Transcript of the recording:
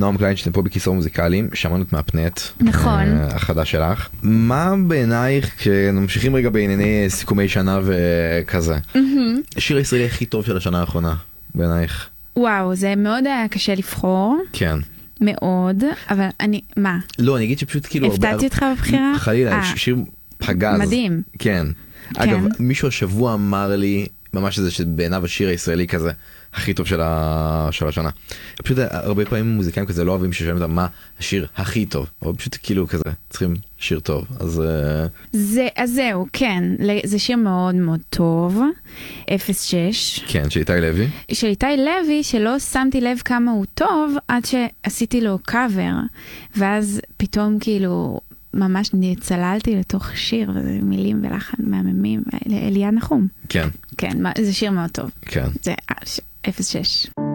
נועם קליינשטיין פה בכיסאות מוזיקליים, שמענו את מהפנט. נכון. החדש שלך. מה בעינייך, כשנמשיכים רגע בענייני סיכומי שנה וכזה, השיר הישראלי הכי טוב של השנה האחרונה, בעינייך? וואו, זה מאוד היה קשה לבחור. כן. מאוד, אבל מה? לא, אני אגיד שפשוט כאילו... הפתעתי אותך בבחירה? חלילה, שיר פגז. מדהים. כן. אגב, מישהו השבוע אמר לי, ממש זה שבעיניו השיר הישראלי כזה, הכי טוב של השנה. פשוט הרבה פעמים מוזיקאים כזה לא אוהבים ששואלים אותם מה השיר הכי טוב, אבל פשוט כאילו כזה, צריכים שיר טוב, אז זהו, כן, זה שיר מאוד מאוד טוב, 06. כן, של איתי לוי. של איתי לוי, שלא שמתי לב כמה הוא טוב, עד שעשיתי לו קאבר, ואז פתאום כאילו ממש צללתי לתוך שיר, וזה מילים ולחן מהממים, אליעד נחום. כן. כן, זה שיר מאוד טוב. כן. זה 06.